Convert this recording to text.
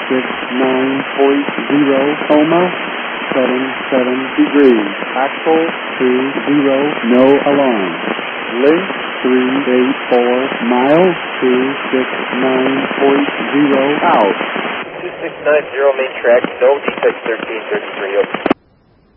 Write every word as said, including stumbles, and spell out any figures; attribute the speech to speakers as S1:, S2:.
S1: six nine point zero, Coma, seven seven degrees. Axle two zero, no alarm. Length three eight four miles, two six nine point zero out.
S2: two six nine zero main track, no defect thirteen thirty-three.